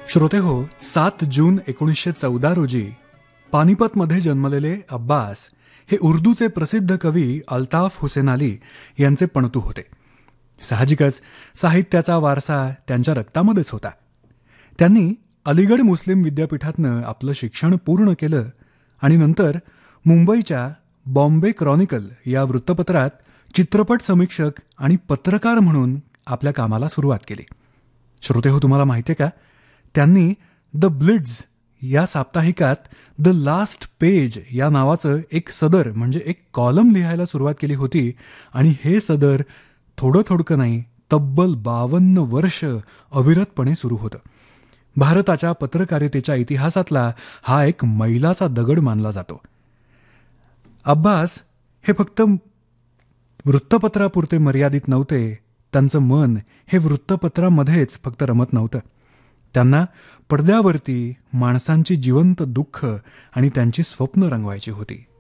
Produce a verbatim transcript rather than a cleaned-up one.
श्रोते हो, सात जून एकोणीसशे चौदा रोजी पानिपतमध्ये जन्मलेले अब्बास हे उर्दूचे प्रसिद्ध कवी अल्ताफ हुसेन अली यांचे पणतू होते. साहजिकच साहित्याचा वारसा त्यांच्या रक्तामध्येच होता. त्यांनी अलीगड मुस्लिम विद्यापीठातनं आपलं शिक्षण पूर्ण केलं आणि नंतर मुंबईच्या बॉम्बे क्रॉनिकल या वृत्तपत्रात चित्रपट समीक्षक आणि पत्रकार म्हणून आपल्या कामाला सुरुवात केली. श्रोते हो, तुम्हाला माहिती आहे का, त्यांनी द ब्लिड्स या साप्ताहिकात द लास्ट पेज या नावाचं एक सदर म्हणजे एक कॉलम लिहायला सुरुवात केली होती आणि हे सदर थोडं थोडकं नाही, तब्बल बावन्न वर्ष अविरतपणे सुरू होतं. भारताच्या पत्रकारितेच्या इतिहासातला हा एक मैलाचा दगड मानला जातो. अब्बास हे फक्त वृत्तपत्रापुरते मर्यादित नव्हते. त्यांचं मन हे वृत्तपत्रामध्येच फक्त रमत नव्हतं. त्यांना पडद्यावरती माणसांची जिवंत दुःख आणि त्यांची स्वप्न रंगवायची होती.